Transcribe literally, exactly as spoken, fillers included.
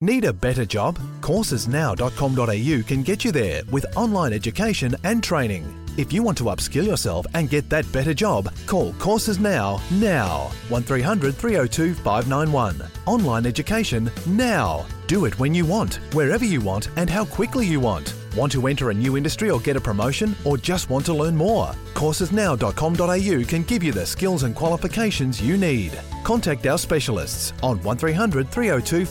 Need a better job? courses now dot com dot a u can get you there with online education and training. If you want to upskill yourself and get that better job, call Courses Now, now. one three hundred three oh two five nine one. Online education now. Do it when you want, wherever you want and how quickly you want. Want to enter a new industry or get a promotion, or just want to learn more? courses now dot com dot a u can give you the skills and qualifications you need. Contact our specialists on one three hundred three oh two